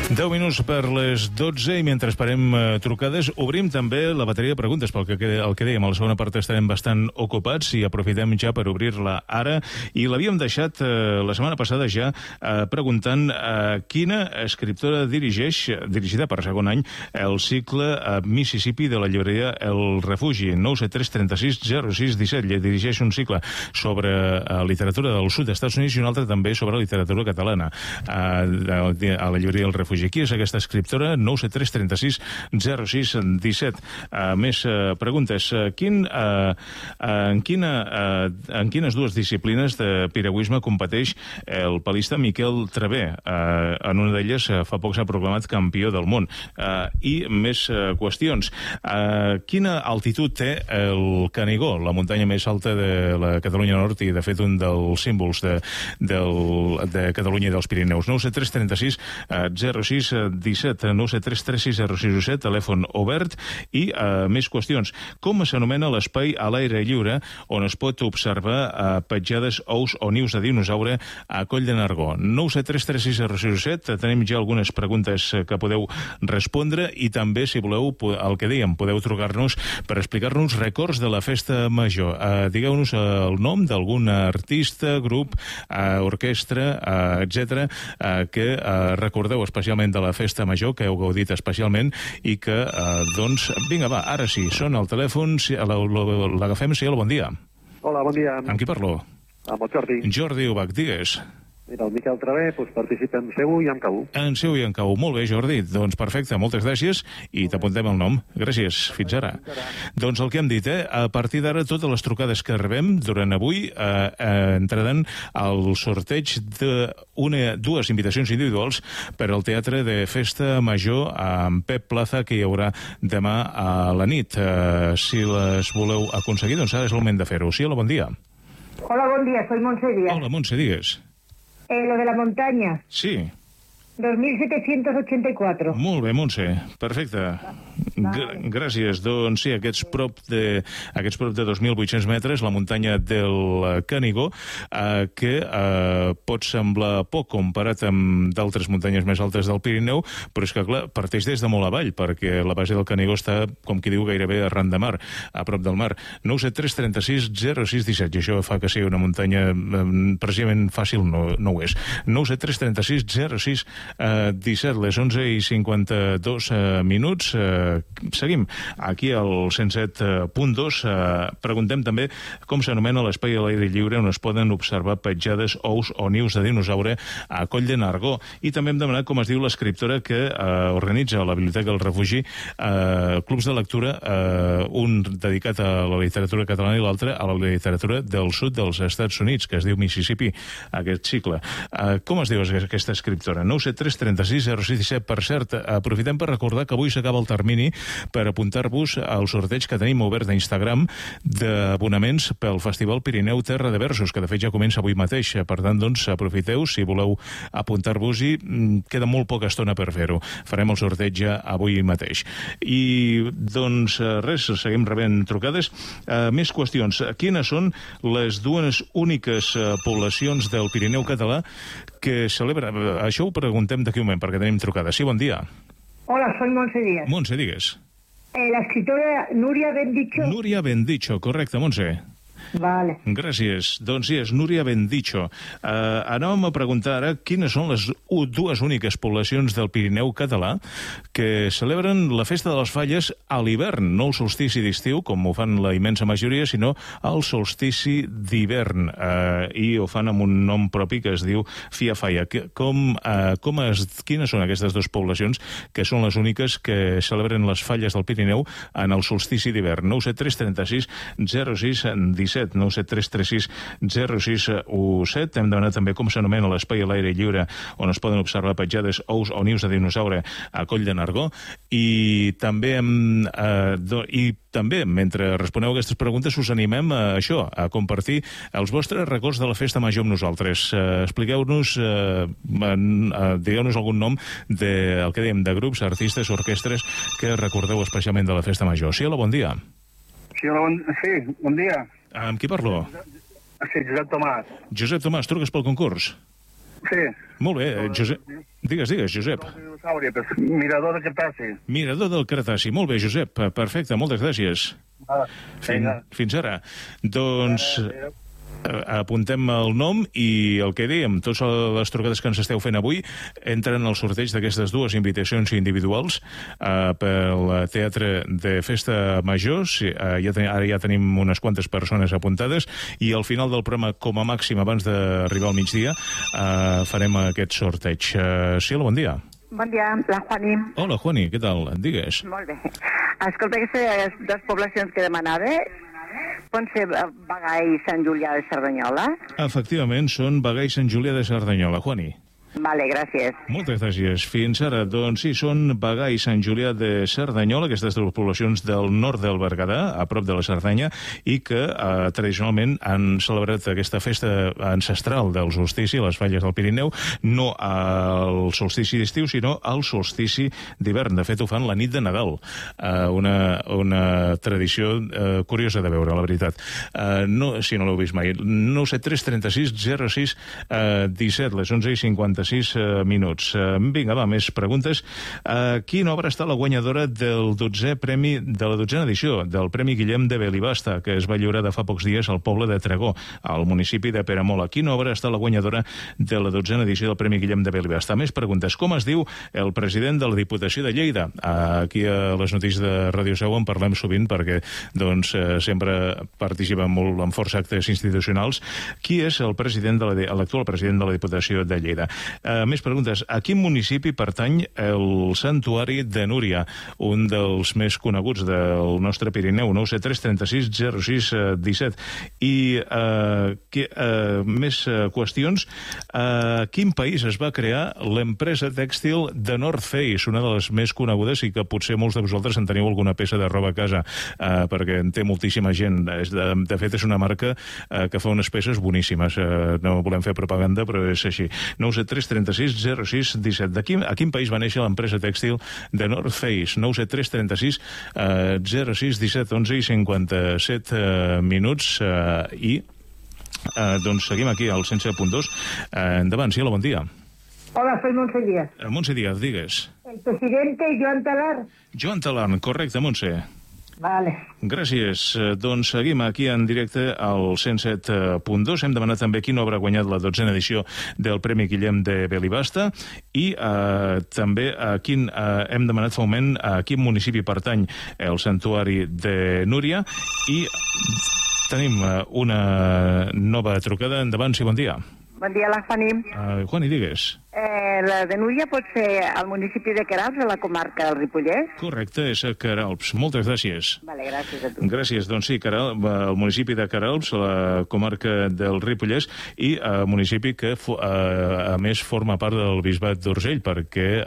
10 minuts per les 12 i mentre esperem trucades obrim també la bateria de preguntes pel que el que dèiem, a la segona part estarem bastant ocupats i aprofitem ja per obrir-la ara i l'havíem deixat la setmana passada ja preguntant quina escriptora dirigida per segon any el cicle Mississippi de la llibreria El Refugi. 973 36 06 17 dirigeix un cicle sobre literatura del sud dels Estats Units i un altre també sobre literatura catalana a la llibreria El Refugi. Qui és aquesta escriptora? 973 36 06 17. Més preguntes. En quines dues disciplines de piragüisme competeix el palista Miquel Traver? En una d'elles fa poc s'ha proclamat campió del món. I més qüestions. Quina altitud té el Canigó, la muntanya més alta de la Catalunya Nord i de fet un dels símbols de Catalunya i dels Pirineus? 973 36 06 17, 973 36 06 17, telèfon obert. I més qüestions. Com s'anomena l'espai a l'aire lliure on es pot observar petjades, ous o nius de dinosaure a Coll de Nargó? 973 36 06 17. Tenim ja algunes preguntes que podeu respondre i també, si voleu, el que dèiem, podeu trucar-nos per explicar-nos records de la festa major. Digueu-nos el nom d'algun artista, grup, orquestra, etc., que recordeu especialment de la festa major, que heu gaudit especialment i que, doncs, vinga, va, ara sí, sona el telèfon, l'agafem, sí, bon dia. Hola, bon dia. Amb qui parlo? Amb el Jordi. Jordi Ubach, digues. Mira, el Miquel Traver participa en Seu i en Cau. En Seu i en Cau. Molt bé, Jordi. Doncs perfecte, moltes gràcies i t'apuntem el nom. Gràcies. Fins ara. Doncs el que hem dit, a partir d'ara totes les trucades que rebem durant avui entraran al sorteig de dues invitacions individuals per al Teatre de Festa Major amb Pep Plaza que hi haurà demà a la nit. Si les voleu aconseguir, doncs ara és el moment de fer-ho. Sí, hola, bon dia. Hola, bon dia, soy Montse Díaz. Hola, Montse, digues. Lo de la montaña. Sí. 2784. Molt bé, Montse, perfecte. Gràcies. Doncs sí, aquests prop de 2.800 metres, la muntanya del Canigó, que pot semblar poc comparat amb d'altres muntanyes més altes del Pirineu, però és que, clar, parteix des de molt avall, perquè la base del Canigó està, com qui diu, gairebé arran de mar, a prop del mar. 973 36 06 17, i això fa que sigui una muntanya precisament fàcil, no ho és. 973 36 06 17, les 11 i 52 minuts. Seguim aquí al 107.2. Preguntem també com s'anomena l'espai a l'aire lliure on es poden observar petjades, ous o nius de dinosaure a Coll de Nargó. I també hem demanat com es diu l'escriptora que organitza a la Biblioteca del Refugi clubs de lectura, un dedicat a la literatura catalana i l'altre a la literatura del sud dels Estats Units, que es diu Mississippi, aquest cicle. Com es diu aquesta escriptora? 973 36 06 17. Per cert, aprofitem per recordar que avui s'acaba el termini per apuntar-vos al sorteig que tenim obert a Instagram d'abonaments pel Festival Pirineu Terra de Versos, que de fet ja comença avui mateix. Per tant, doncs, aprofiteu si voleu apuntar-vos-hi. Queda molt poca estona per fer-ho. Farem el sorteig ja avui mateix. I, doncs, res, seguim rebent trucades. Més qüestions. Quines són les dues úniques poblacions del Pirineu català que celebra... Això ho preguntem d'aquí un moment, perquè tenim trucada. Sí, bon dia. Hola, soy Montse Díaz. Montse, digues. La escritora Núria Bendicho. Núria Bendicho, correcte, Montse. Vale. Gràcies. Doncs sí, és Núria Bendicho. Anàvem a preguntar ara quines són les dues úniques poblacions del Pirineu català que celebren la festa de les falles a l'hivern, no el solstici d'estiu, com ho fan la immensa majoria, sinó el solstici d'hivern. I ho fan amb un nom propi que es diu Fia Falla. Quines són aquestes dues poblacions que són les úniques que celebren les falles del Pirineu en el solstici d'hivern? 973 36 06 17. 973 36 06 17. Hem demanat també com s'anomena l'espai a l'aire lliure on es poden observar petjades, ous o nius de dinosaure a Coll de Nargó. I també mentre responeu aquestes preguntes, us animem a això, a compartir els vostres records de la festa major amb nosaltres. Expliqueu-nos, digueu-nos algun nom del que dèiem, de grups, artistes, orquestres que recordeu especialment de la festa major. Sí, hola, bon dia. Sí, bon dia. Amb qui parlo? Sí, Josep Tomàs. Josep Tomàs, truques pel concurs? Sí. Molt bé, Josep. Digues, Josep. Dinosauri, pues, mirador de Cretaci. Mirador del Cretaci. Molt bé, Josep. Perfecte, moltes gràcies. Fins ara. Doncs apuntem el nom i el que dèiem, totes les trucades que ens esteu fent avui entren al sorteig d'aquestes dues invitacions individuals pel Teatre de Festa Major. Ara ja tenim unes quantes persones apuntades i al final del programa, com a màxim abans d'arribar al migdia, farem aquest sorteig. Sheila, bon dia. Bon dia, la Juani. Hola, Juani, què tal? Digues. Molt bé. Escolta, aquestes dues poblacions que demanava poden ser Bagà i Sant Julià de Cerdanyola? Efectivament, són Bagà i Sant Julià de Cerdanyola. Juani. Vale, gràcies. Moltes gràcies. Fins ara, doncs sí, són Bagà i Sant Julià de Cerdanyola, aquestes dues poblacions del nord del Berguedà, a prop de la Cerdanya, i que tradicionalment han celebrat aquesta festa ancestral del solstici, les falles del Pirineu, no al solstici d'estiu, sinó al solstici d'hivern. De fet, ho fan la nit de Nadal. Una tradició curiosa de veure, la veritat. No, si no l'heu vist mai. 973 36 06 17, les 11:56 minuts. Vinga, va, més preguntes. Quina obra està la guanyadora del 12è premi, de la 12a edició del Premi Guillem de Belibasta, que es va lliurar de fa pocs dies al poble de Tregó, al municipi de Peramola? Quina obra està la guanyadora de la 12a edició del Premi Guillem de Belibasta? Més preguntes. Com es diu el president de la Diputació de Lleida? Aquí a les notícies de Ràdio Seu en parlem sovint perquè doncs, sempre participa molt en força actes institucionals. Qui és el president l'actual president de la Diputació de Lleida? Més preguntes. A quin municipi pertany el Santuari de Núria, un dels més coneguts del nostre Pirineu? 973 36 06 17. I més qüestions. A quin país es va crear l'empresa tèxtil de North Face, una de les més conegudes i que potser molts de vosaltres en teniu alguna peça de roba a casa, perquè en té moltíssima gent. De fet, és una marca que fa unes peces boníssimes. No volem fer propaganda, però és així. 973 36 06 17. A quin país va néixer l'empresa tèxtil de North Face? 973 36 06 17, 11:57 minuts. Doncs seguim aquí al 107.2. Endavant, Sheila, bon dia. Hola, soy Montse Díaz. Montse Díaz, digues. El presidente Joan Talar. Joan Talar, correcte, Montse. Vale. Gràcies. Doncs seguim aquí en directe al 107.2. Hem demanat també quina obra ha guanyat la 12a edició del Premi Guillem de Belibasta i també hem demanat fa un moment a quin municipi pertany el Santuari de Núria i tenim una nova trucada. Endavant, sí, bon dia. Bon dia, la Juani. Juani, digues. La de Núria pot ser al municipi de Queralbs, a la comarca del Ripollès? Correcte, és a Queralbs. Moltes gràcies. Vale, gràcies a tu. Gràcies. Doncs sí, el municipi de Queralbs, la comarca del Ripollès, i municipi que, a més, forma part del Bisbat d'Urgell, perquè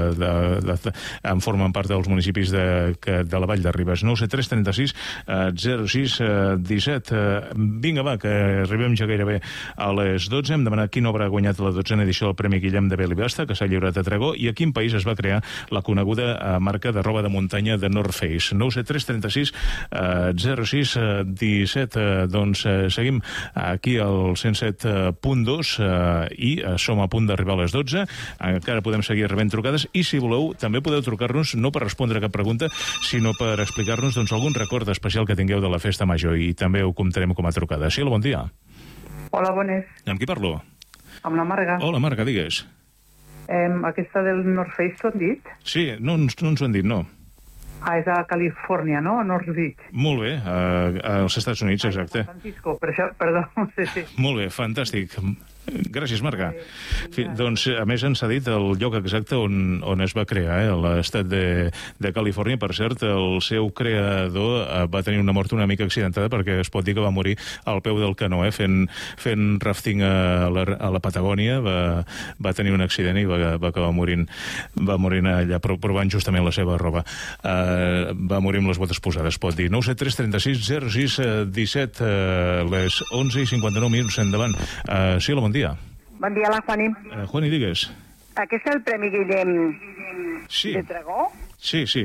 en formen part dels municipis de la Vall de Ribes. 973 36 06 17. Vinga, va, que arribem ja gairebé a les 12. Hem demanat quina obra ha guanyat la 12a edició del Premi Guillem de Belibasta, que s'ha lliurat a Tregó, i a quin país es va crear la coneguda marca de roba de muntanya de North Face. 973 36 06 17. Doncs seguim aquí al 107.2 i som a punt d'arribar a les 12. Encara podem seguir rebent trucades i, si voleu, també podeu trucar-nos no per respondre a cap pregunta, sinó per explicar-nos algun record especial que tingueu de la Festa Major, i també ho comptarem com a trucada. Sheila, bon dia. Hola, bones. Amb qui parlo? Amb la Marga. Hola, Marga, digues. Aquesta del North Face t'ho han dit? Sí, no ens ho han dit, no. És a Califòrnia, no? A North Beach. Molt bé, als Estats Units, exacte. San Francisco, per això, perdó. Sí. Molt bé, fantàstic. Gràcies, Marga. Doncs, a més, ens ha dit el lloc exacte on es va crear, l'estat de Califòrnia. Per cert, el seu creador va tenir una mort una mica accidentada, perquè es pot dir que va morir al peu del canó, fent rafting a la Patagònia. Va tenir un accident i va acabar morint allà, provant justament la seva roba. Va morir amb les botes posades, pot dir. 973 36 06 17, les 11:59 minuts. Endavant. Sheila, bon dia. Bon dia, la Juani. Juani, digues. Aquest és el Premi Guillem de Tregó? Sí. Sí,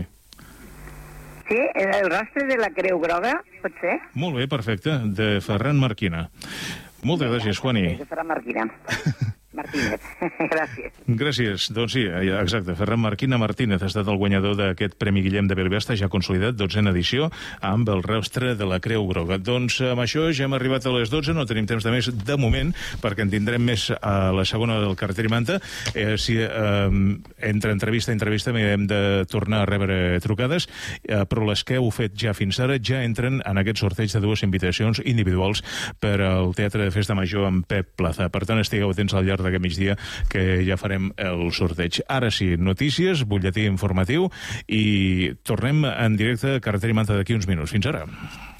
el rastre de la Creu Groga, pot ser? molt bé, perfecte, de Ferran Marquina. Moltes gràcies, Juani. De Ferran Marquina. Martínez. Gràcies. Gràcies. Doncs sí, exacte. Ferran Marquina Martínez ha estat el guanyador d'aquest Premi Guillem de Belbesta, ja consolidat, 12a edició, amb el rostre de la Creu Groga. Doncs amb això ja hem arribat a les 12, no tenim temps de més de moment, perquè en tindrem més a la segona del Carretera i Manta. Entre entrevista i entrevista hem de tornar a rebre trucades, però les que heu fet ja fins ara ja entren en aquest sorteig de 2 invitacions individuals per al Teatre de Festa Major amb Pep Plaza. Per tant, estigueu atents al llarg d'aquest migdia, que ja farem el sorteig. Ara sí, notícies, butlletí informatiu, i tornem en directe a Carretera i Manta d'aquí uns minuts. Fins ara.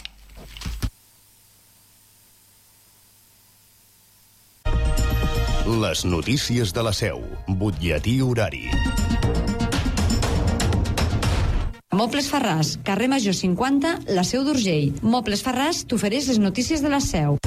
Les notícies de la Seu. Butlletí horari. Mobles Farràs, carrer Major 50, la Seu d'Urgell. Mobles Farràs t'ofereix les notícies de la Seu.